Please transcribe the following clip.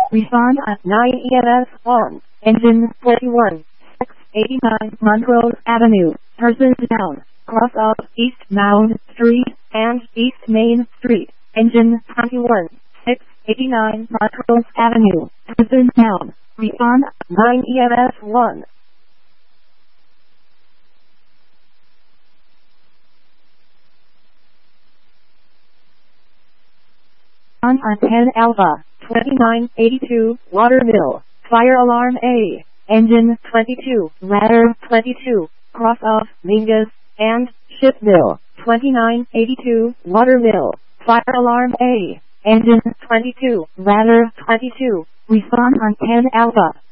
Respond at 9 EMS on. Engine 41. 689 Montrose Avenue, Persons down. Cross of East Mound Street and East Main Street. Engine 21. 689 Montrose Avenue, Persons down. Respond 9 EMS 1. On 10 Alpha, 2982, Waterville, Fire Alarm A, Engine 22, Ladder 22, Cross of Mingus, and Shipville, 2982, Waterville, Fire Alarm A, Engine 22, Ladder 22, respond on 10 Alpha.